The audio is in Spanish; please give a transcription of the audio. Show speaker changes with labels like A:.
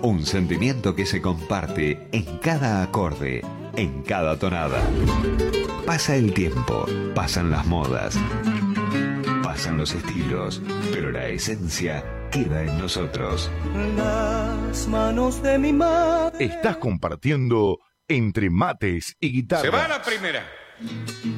A: Un sentimiento que se comparte en cada acorde, en cada tonada. Pasa el tiempo, pasan las modas, pasan los estilos, pero la esencia queda en nosotros.
B: Las manos de mi madre.
C: Estás compartiendo entre mates y guitarras.
D: Se va la primera.